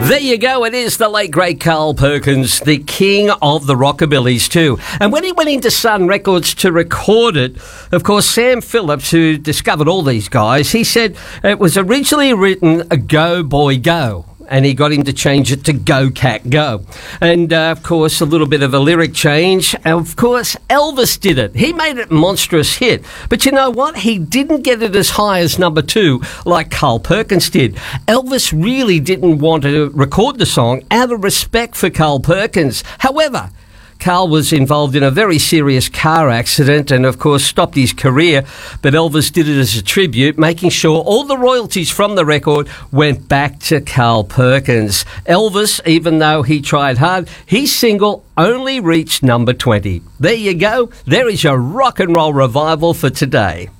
There you go. It is the late, great Carl Perkins, the king of the rockabillys too. And when he went into Sun Records to record it, of course, Sam Phillips, who discovered all these guys, he said it was originally written Go Boy Go. And he got him to change it to Go Cat Go. And, of course, a little bit of a lyric change. Of course, Elvis did it. He made it a monstrous hit. But you know what? He didn't get it as high as number 2 like Carl Perkins did. Elvis really didn't want to record the song out of respect for Carl Perkins. However, Carl was involved in a very serious car accident and, of course, stopped his career. But Elvis did it as a tribute, making sure all the royalties from the record went back to Carl Perkins. Elvis, even though he tried hard, his single only reached number 20. There you go. There is your rock and roll revival for today.